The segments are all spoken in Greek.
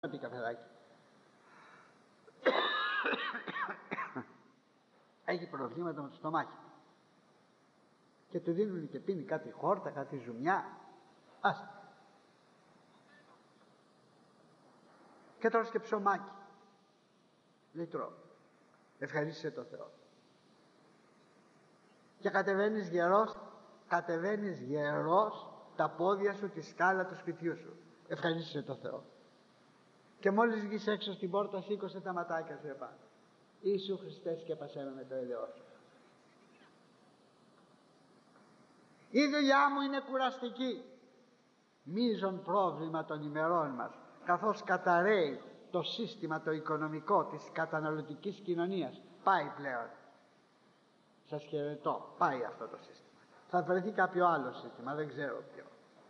πει καφεδάκι. Έχει προβλήματα με το στομάχι και του δίνουν και πίνει κάτι χόρτα, κάτι ζουμιά. Άστα. Και τρως και ψωμάκι. Δεν τρώω. Ευχαρίστησε το Θεό. Και κατεβαίνεις γερός τα πόδια σου τη σκάλα του σπιτιού σου. Ευχαρίστησε το Θεό. Και μόλις βγεις έξω στην πόρτα, σήκωσε τα ματάκια σου επάνω. Ιησού Χριστέ, σκέπασέ με το έλεος σου. Η δουλειά μου είναι κουραστική. Μείζον πρόβλημα των ημερών μας, καθώς καταρρέει το σύστημα το οικονομικό της καταναλωτικής κοινωνίας. Πάει πλέον. Σας χαιρετώ. Πάει αυτό το σύστημα. Θα βρεθεί κάποιο άλλο σύστημα, δεν ξέρω ποιο.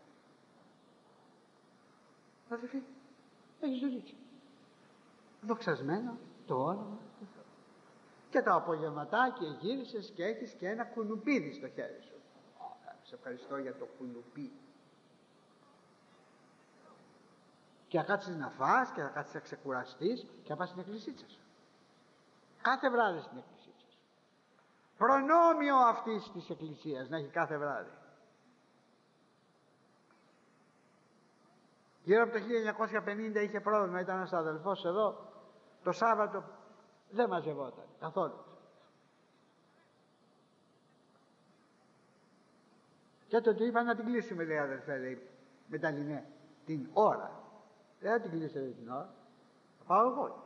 Αδελφοί, έχεις δουλειά. Δοξασμένο το όνομα του Θεού. Και το απογευματάκι γύρισες και έχεις και ένα κουνουπίδι στο χέρι σου. Σε ευχαριστώ για το κουνουπί. Και θα κάτσεις να φας και θα κάτσεις να ξεκουραστείς και θα πας στην εκκλησίτσα σου. Κάθε βράδυ στην εκκλησίτσα σου. Προνόμιο αυτής της εκκλησίας να έχει κάθε βράδυ. Γύρω από το 1950 είχε πρόβλημα, ήταν ένας αδελφός εδώ, το Σάββατο δεν μαζευόταν καθόλου. Και τότε είπα να την κλείσουμε, λέει, αδελφέ, λέει, με τα λινέ, την ώρα. Δεν θα την κλείσετε την ώρα, θα πάω εγώ.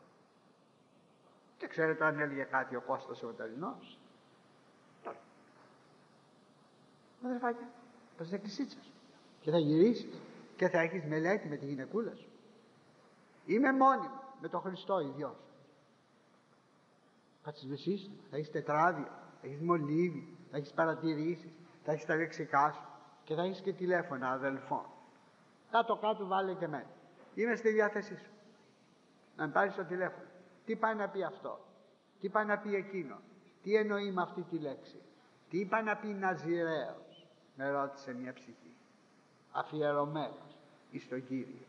Και ξέρετε αν έλεγε κάτι ο Κώστας ο Μεταλλινός. Τώρα, αδελφάκια, πας στην εκκλησίτσα σου και θα γυρίσεις και θα έχεις μελέτη με τη γυναικούλα σου. Είμαι μόνη μου με τον Χριστό ιδιός. Κάτσεις με σύστημα, θα έχεις τετράδια, θα έχεις μολύβι, θα έχεις παρατηρήσεις, θα έχεις τα λεξικά σου και θα έχεις και τηλέφωνα αδελφών. Κάτω βάλε και μένα. Είμαι στη διάθεσή σου. Να με πάρεις το τηλέφωνο. Τι πάει να πει αυτό, τι πάει να πει εκείνο, τι εννοεί με αυτή τη λέξη, τι πάει να πει Ναζιραίος, με ρώτησε μια ψυχή. Αφιερωμένος εις τον Κύριο.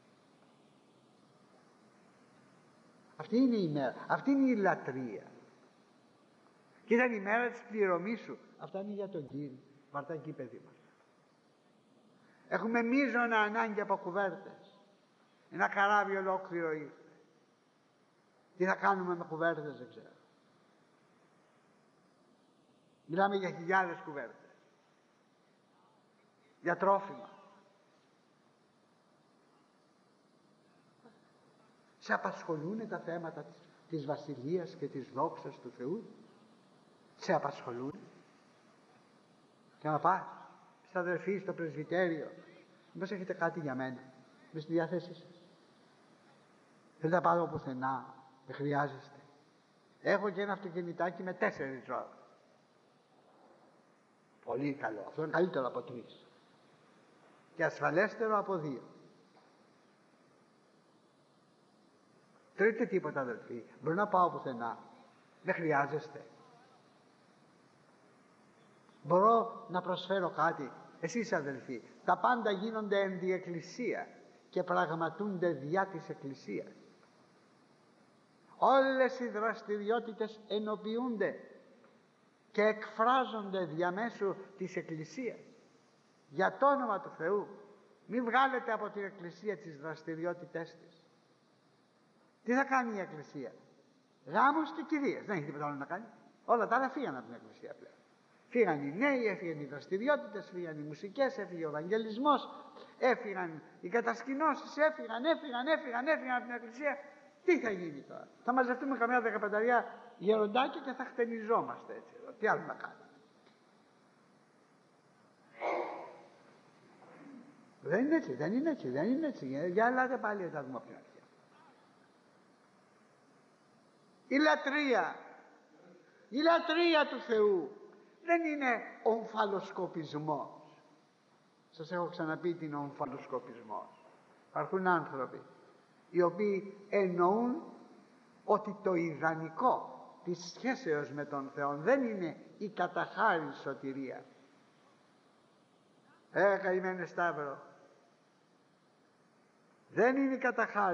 Αυτή είναι η μέρα, αυτή είναι η λατρεία. Και ήταν η μέρα της πληρωμής σου. Αυτά είναι για τον Κύριο. Βαρτάκι, παιδί μας. Έχουμε μείζωνα ανάγκη από κουβέρτες. Ένα καράβι ολόκληρο ήρθε. Τι θα κάνουμε με κουβέρτες δεν ξέρω. Μιλάμε για χιλιάδες κουβέρτες. Για τρόφιμα. Σε απασχολούν τα θέματα της βασιλείας και της δόξας του Θεού. Σε απασχολούν. Και να πας στα αδερφή στο πρεσβυτέριο, μήπως έχετε κάτι για μένα, με στη διάθεσή σας. Δεν θα πάω πουθενά, δεν χρειάζεστε. Έχω και ένα αυτοκινητάκι με 4 ρόδες. Πολύ καλό, αυτό είναι καλύτερο από 3 και ασφαλέστερο από 2. Τρίτε τίποτα, αδελφοί, μπορώ να πάω πουθενά, δεν χρειάζεστε. Μπορώ να προσφέρω κάτι. Εσείς, αδελφοί, τα πάντα γίνονται εν τη εκκλησία και πραγματούνται διά της εκκλησίας. Όλες οι δραστηριότητες ενοποιούνται και εκφράζονται διαμέσου της εκκλησίας. Για το όνομα του Θεού, μην βγάλετε από την εκκλησία τις δραστηριότητές της. Τι θα κάνει η εκκλησία? Γάμους και κηδείες, δεν έχει τίποτα άλλο να κάνει. Όλα τα άλλα φύγαν από την εκκλησία πλέον. Φύγαν οι νέοι, έφυγαν οι δραστηριότητες, φύγαν οι μουσικές, έφυγε ο Ευαγγελισμός, έφυγαν οι κατασκηνώσεις, έφυγαν από την εκκλησία. Τι θα γίνει τώρα? Θα μαζευτούμε καμιά 15 γεροντάκια και θα χτενιζόμαστε έτσι εδώ. Τι άλλο να κάνουμε? Δεν είναι έτσι. Για ελάτε πάλι να τα δούμε από την αρχή. Η λατρεία του Θεού δεν είναι ομφαλοσκοπισμός. Σας έχω ξαναπεί τι είναι ομφαλοσκοπισμός. Υπάρχουν άνθρωποι οι οποίοι εννοούν ότι το ιδανικό της σχέσεως με τον Θεό δεν είναι η καταχάρη σωτηρία. Καημένε Σταύρο, Δεν είναι κατά χάρη.